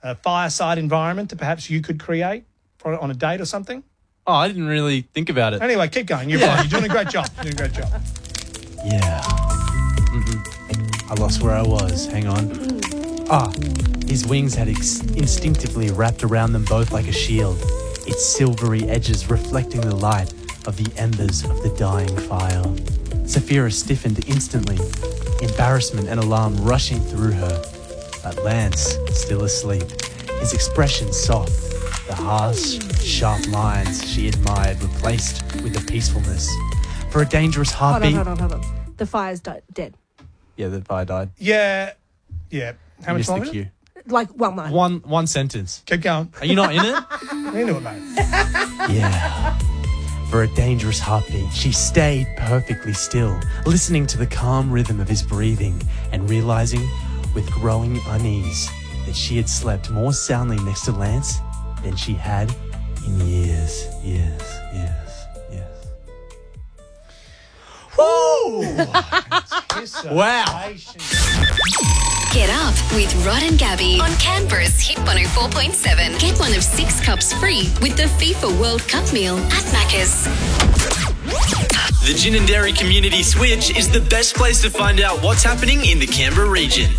fireside environment that perhaps you could create on a date or something? Oh, I didn't really think about it. Anyway, keep going. You're fine. You're doing a great job. Yeah. I lost where I was. Hang on. His wings had instinctively wrapped around them both like a shield, its silvery edges reflecting the light of the embers of the dying fire. Saphira stiffened instantly, embarrassment and alarm rushing through her. But Lance, still asleep, his expression soft, the harsh, sharp lines she admired replaced with the peacefulness. For a dangerous heartbeat... Hold on. The fire's dead. Yeah, the fire died. Yeah. How much longer? The cue. Like, well, no. One sentence. Keep going. Are you not in it? I'm into it, mate. Yeah. For a dangerous heartbeat, she stayed perfectly still, listening to the calm rhythm of his breathing and realizing with growing unease that she had slept more soundly next to Lance than she had in years. Woo! Wow. Get up with Rod and Gabby on Canberra's Hit 104.7. Get one of 6 cups free with the FIFA World Cup meal at Macca's. The Gin and Dairy Community Switch is the best place to find out what's happening in the Canberra region.